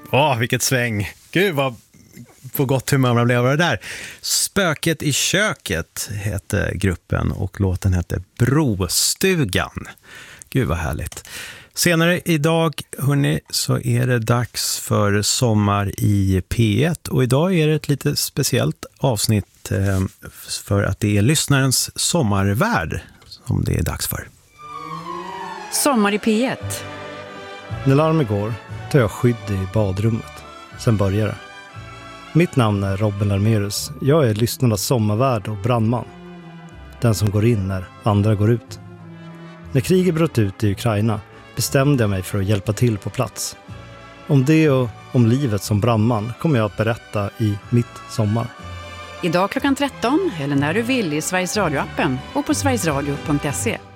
Vilket sväng. Gud, vad på gott humör man blev av det där. Spöket i köket hette gruppen och låten hette Brostugan. Gud, vad härligt. Senare idag, hörni, så är det dags för Sommar i P1. Och idag är det ett lite speciellt avsnitt för att det är lyssnarens sommarvärld som det är dags för. Sommar i P1. När larmet går tar jag skydd i badrummet. Sen börjar det. Mitt namn är Robin Larmerus. Jag är lyssnarnas sommarvärd och brandman. Den som går in när andra går ut. När kriget bröt ut i Ukraina bestämde jag mig för att hjälpa till på plats. Om det och om livet som brandman kommer jag att berätta i Mitt sommar. Idag klockan 13 eller när du vill i Sveriges Radio-appen och på sverigesradio.se.